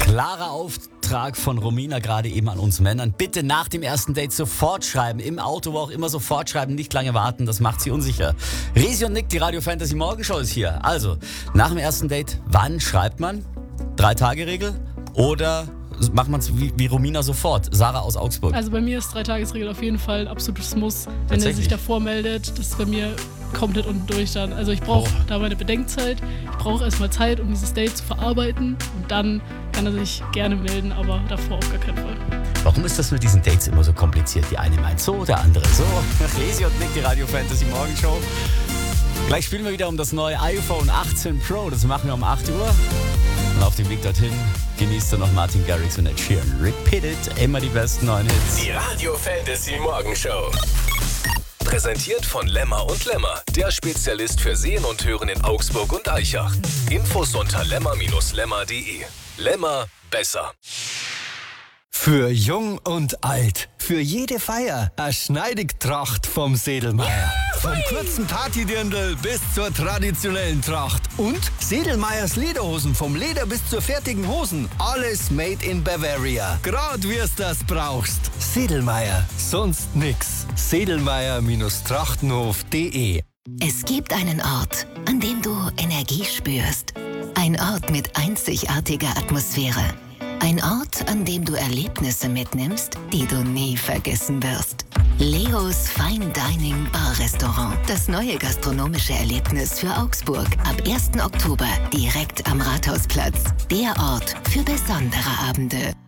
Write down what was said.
Klarer Auftrag von Romina gerade eben an uns Männern. Bitte nach dem ersten Date sofort schreiben. Im Auto, wo auch immer, sofort schreiben. Nicht lange warten, das macht sie unsicher. Resi und Nick, die Radio Fantasy Morgenshow ist hier. Also, nach dem ersten Date, wann schreibt man? 3-Tage-Regel? Oder macht man es wie Romina sofort? Sarah aus Augsburg. Also bei mir ist 3-Tages-Regel auf jeden Fall ein absolutes Muss. Wenn er sich davor meldet, das ist bei mir komplett unten durch dann. Also ich brauche da meine Bedenkzeit. Ich brauche erstmal Zeit, um dieses Date zu verarbeiten. Und dann kann er sich gerne melden, aber davor auf gar keinen Fall. Warum ist das mit diesen Dates immer so kompliziert? Die eine meint so, der andere so. Resi und Nick, die Radio Fantasy Morgenshow. Gleich spielen wir wieder um das neue iPhone 18 Pro. Das machen wir um 8 Uhr. Und auf dem Weg dorthin genießt ihr noch Martin Garrix und Ed Sheeran. Repeat it, immer die besten neuen Hits. Die Radio Fantasy Morgenshow. Präsentiert von Lemmer und Lemmer, der Spezialist für Sehen und Hören in Augsburg und Aichach. Infos unter lemmer-lemmer.de. Lemmer besser. Für Jung und Alt, für jede Feier, eine Schneidigtracht vom Sedelmeier. Vom kurzen Partydirndl bis zur traditionellen Tracht. Und Sedelmeiers Lederhosen, vom Leder bis zur fertigen Hosen. Alles made in Bavaria. Grad wie's das brauchst. Sedelmeier, sonst nix. Sedelmeier-trachtenhof.de. Es gibt einen Ort, an dem du Energie spürst. Ein Ort mit einzigartiger Atmosphäre. Ein Ort, an dem du Erlebnisse mitnimmst, die du nie vergessen wirst. Leos Fine Dining Bar Restaurant. Das neue gastronomische Erlebnis für Augsburg. Ab 1. Oktober direkt am Rathausplatz. Der Ort für besondere Abende.